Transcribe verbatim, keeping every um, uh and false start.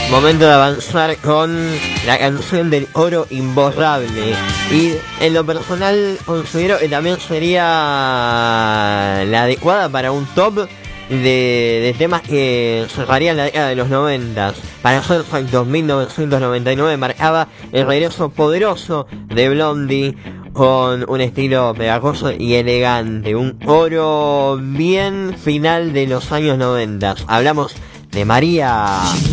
Momento de avanzar con la canción del oro imborrable. Y en lo personal considero que también sería la adecuada para un top de, de temas que cerrarían la década de los noventas. Para ser exactos, mil novecientos noventa y nueve marcaba el regreso poderoso de Blondie con un estilo pegajoso y elegante, un oro bien final de los años noventas. Hablamos de María.